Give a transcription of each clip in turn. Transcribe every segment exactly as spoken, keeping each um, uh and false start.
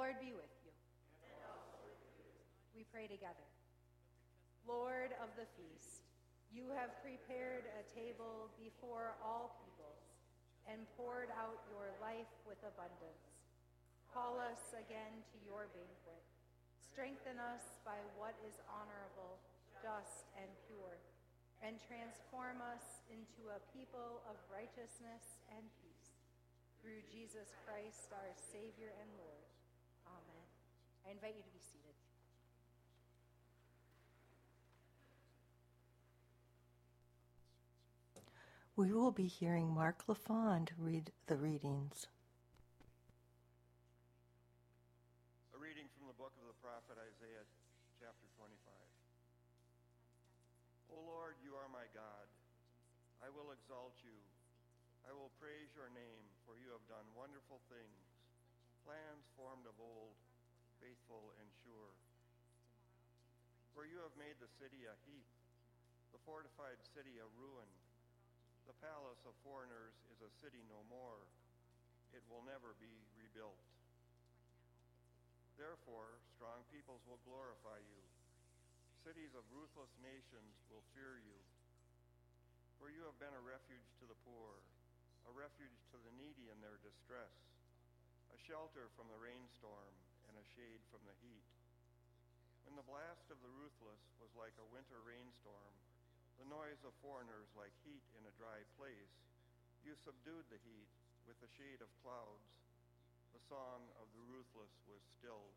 Lord be with you. We pray together. Lord of the feast, you have prepared a table before all peoples and poured out your life with abundance. Call us again to your banquet. Strengthen us by what is honorable, just, and pure, and transform us into a people of righteousness and peace. Through Jesus Christ, our Savior and Lord. Amen. I invite you to be seated. We will be hearing Mark Lafond read the readings. A reading from the book of the prophet Isaiah, chapter twenty-five. O Lord, you are my God. I will exalt you. I will praise your name, for you have done wonderful things, plans formed of old, faithful and sure. For you have made the city a heap, the fortified city a ruin. The palace of foreigners is a city no more. It will never be rebuilt. Therefore, strong peoples will glorify you. Cities of ruthless nations will fear you. For you have been a refuge to the poor, a refuge to the needy in their distress, a shelter from the rainstorm and a shade from the heat. When the blast of the ruthless was like a winter rainstorm, the noise of foreigners like heat in a dry place, you subdued the heat with the shade of clouds. The song of the ruthless was stilled.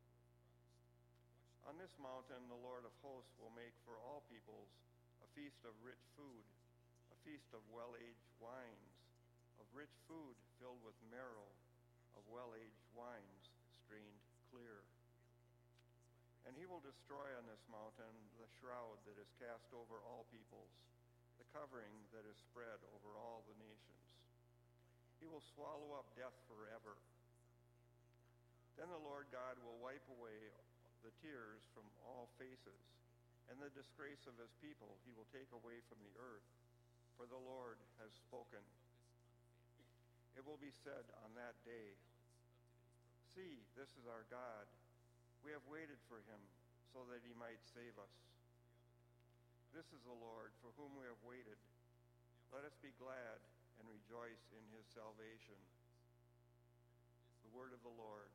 On this mountain the Lord of hosts will make for all peoples a feast of rich food, a feast of well-aged wines, of rich food filled with marrow, of well-aged wines strained clear. And he will destroy on this mountain the shroud that is cast over all peoples, the covering that is spread over all the nations. He will swallow up death forever. Then the Lord God will wipe away the tears from all faces, and the disgrace of his people he will take away from the earth, for the Lord has spoken. It will be said on that day, "See, this is our God. We have waited for him so that he might save us. This is the Lord for whom we have waited. Let us be glad and rejoice in his salvation." The word of the Lord.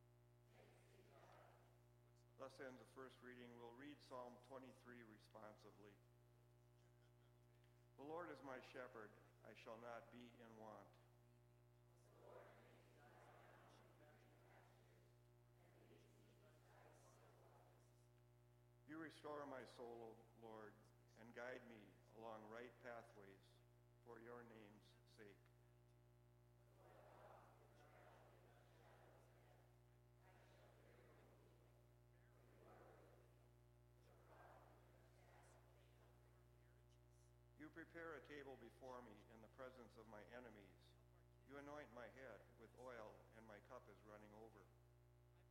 Thus ends the first reading. We'll read Psalm twenty-three responsively. The Lord is my shepherd, I shall not be in want. You restore my soul, O Lord, and guide me along right pathways for your name's sake. You prepare a table before me in the presence of my enemies. You anoint my head with oil, and my cup is running over.